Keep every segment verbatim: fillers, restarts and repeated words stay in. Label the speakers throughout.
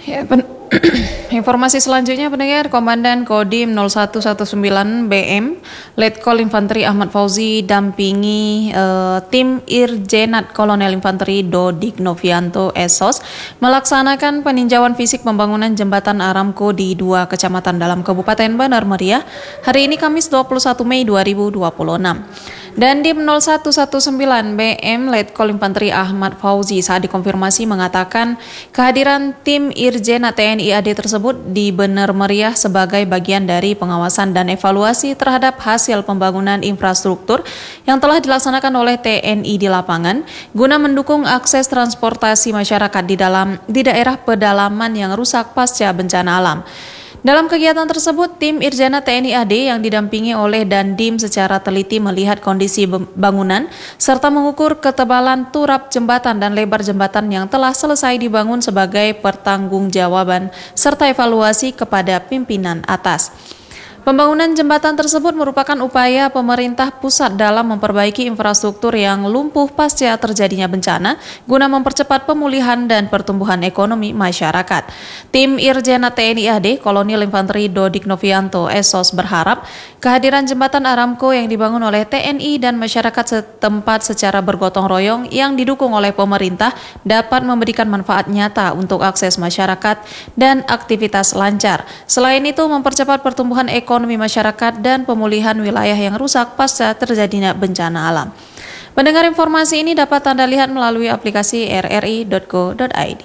Speaker 1: Ya, pen- Informasi selanjutnya pendengar, Komandan Kodim nol satu satu sembilan B M Letkol Infanteri Ahmad Fauzi dampingi eh, tim Irjenat Kolonel Infanteri Dodik Novianto S O S melaksanakan peninjauan fisik pembangunan jembatan Aramco di dua kecamatan dalam Kabupaten Bandar Meriah hari ini Kamis dua puluh satu Mei dua ribu dua puluh enam. Dan Dim nol satu satu sembilan B M Letkol Infanteri Ahmad Fauzi saat dikonfirmasi mengatakan kehadiran tim Irjenat T N I A D tersebut di Bandar Meriah sebagai bagian dari pengawasan dan evaluasi terhadap hasil pembangunan infrastruktur yang telah dilaksanakan oleh T N I di lapangan guna mendukung akses transportasi masyarakat di dalam di daerah pedalaman yang rusak pasca bencana alam. Dalam kegiatan tersebut, tim Irjenat T N I A D yang didampingi oleh Dandim secara teliti melihat kondisi bangunan serta mengukur ketebalan turap jembatan dan lebar jembatan yang telah selesai dibangun sebagai pertanggungjawaban serta evaluasi kepada pimpinan atas. Pembangunan jembatan tersebut merupakan upaya pemerintah pusat dalam memperbaiki infrastruktur yang lumpuh pasca terjadinya bencana guna mempercepat pemulihan dan pertumbuhan ekonomi masyarakat. Tim Irjenat T N I A D Kolonel Infanteri Dodik Novianto S O S berharap kehadiran jembatan Aramco yang dibangun oleh T N I dan masyarakat setempat secara bergotong royong yang didukung oleh pemerintah dapat memberikan manfaat nyata untuk akses masyarakat dan aktivitas lancar. Selain itu mempercepat pertumbuhan ekonomi ekonomi masyarakat dan pemulihan wilayah yang rusak pasca terjadinya bencana alam. Pendengar, informasi ini dapat Anda lihat melalui aplikasi r r i dot co dot i d.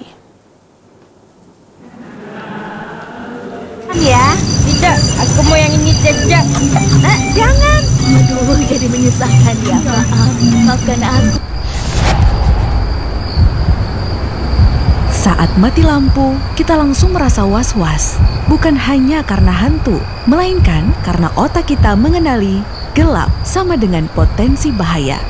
Speaker 2: Ya, tidak, aku mau yang ini saja. Nah, jangan. Aduh, jadi menyusahkan ya. Maaf, maafkan aku.
Speaker 3: Saat mati lampu, kita langsung merasa was-was. Bukan hanya karena hantu, melainkan karena otak kita mengenali gelap sama dengan potensi bahaya.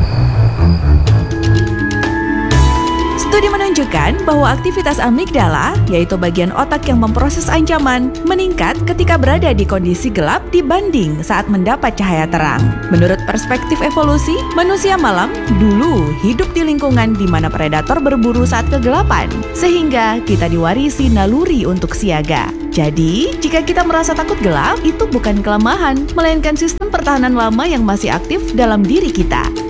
Speaker 3: Studi menunjukkan bahwa aktivitas amigdala, yaitu bagian otak yang memproses ancaman, meningkat ketika berada di kondisi gelap dibanding saat mendapat cahaya terang. Menurut perspektif evolusi, manusia malam dulu hidup di lingkungan di mana predator berburu saat kegelapan, sehingga kita diwarisi naluri untuk siaga. Jadi, jika kita merasa takut gelap, itu bukan kelemahan, melainkan sistem pertahanan lama yang masih aktif dalam diri kita.